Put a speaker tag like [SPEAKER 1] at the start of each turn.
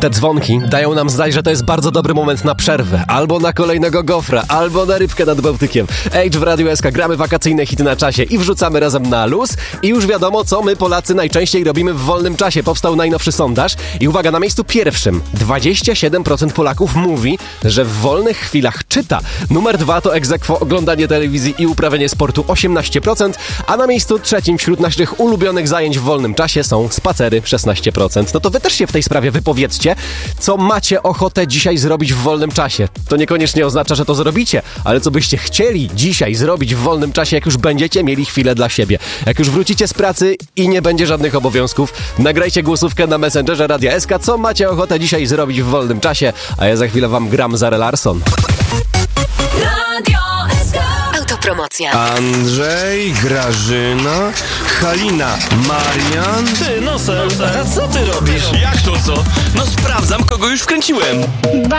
[SPEAKER 1] Te dzwonki dają nam znać, że to jest bardzo dobry moment na przerwę, albo na kolejnego gofra, albo na rybkę nad Bałtykiem. Age w Radiu SK, gramy wakacyjne hity na czasie i wrzucamy razem na luz. I już wiadomo, co my Polacy najczęściej robimy w wolnym czasie. Powstał najnowszy sondaż i uwaga, na miejscu pierwszym 27% Polaków mówi, że w wolnych chwilach czyta. Numer 2 to ex aequo oglądanie telewizji i uprawianie sportu 18%, a na miejscu trzecim wśród naszych ulubionych zajęć w wolnym czasie są spacery 16%. No to wy też się w tej sprawie wypowiedzcie, co macie ochotę dzisiaj zrobić w wolnym czasie. To niekoniecznie oznacza, że to zrobicie, ale co byście chcieli dzisiaj zrobić w wolnym czasie, jak już będziecie mieli chwilę dla siebie. Jak już wrócicie z pracy i nie będzie żadnych obowiązków, nagrajcie głosówkę na Messengerze Radia SK, co macie ochotę dzisiaj zrobić w wolnym czasie, a ja za chwilę wam gram Zarę Larsson.
[SPEAKER 2] Radio SK. Autopromocja.
[SPEAKER 3] Andrzej, Grażyna, Halina, Marian.
[SPEAKER 4] Ty, Nosel, a co ty robisz? Jak to co? No sprawdzam, kogo już wkręciłem.